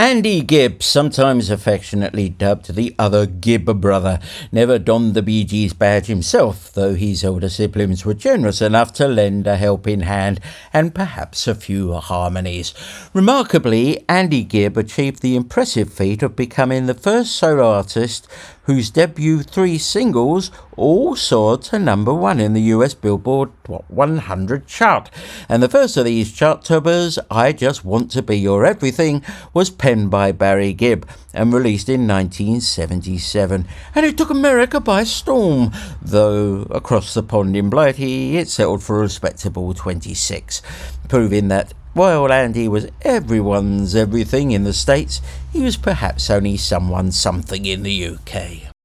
Andy Gibb, sometimes affectionately dubbed the other Gibb brother, never donned the Bee Gees badge himself, though his older siblings were generous enough to lend a helping hand and perhaps a few harmonies. Remarkably, Andy Gibb achieved the impressive feat of becoming the first solo artist whose debut 3 singles all soared to number 1 in the US Billboard 100 chart. And the first of these chart toppers, I Just Want to Be Your Everything, was penned by Barry Gibb and released in 1977. And it took America by storm, though across the pond in Blighty it settled for a respectable 26, proving that while Andy was everyone's everything in the States, he was perhaps only someone's something in the UK.